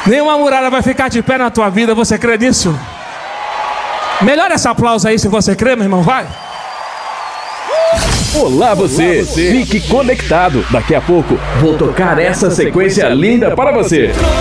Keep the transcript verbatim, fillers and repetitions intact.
Nenhuma muralha vai ficar de pé na tua vida, você crê nisso? Melhora esse aplauso aí se você crê, meu irmão, vai! Olá você, fique conectado. Daqui a pouco vou tocar essa sequência linda para você.